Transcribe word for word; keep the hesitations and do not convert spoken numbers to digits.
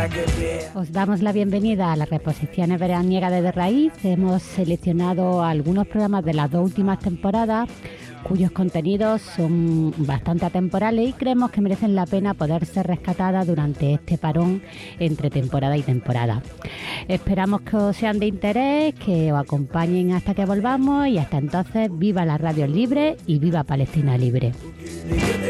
Os damos la bienvenida a las reposiciones veraniegas de De Raíz. Hemos seleccionado algunos programas de las dos últimas temporadas cuyos contenidos son bastante atemporales y creemos que merecen la pena poder ser rescatadas durante este parón entre temporada y temporada. Esperamos que os sean de interés, que os acompañen hasta que volvamos y hasta entonces viva la radio libre y viva Palestina libre.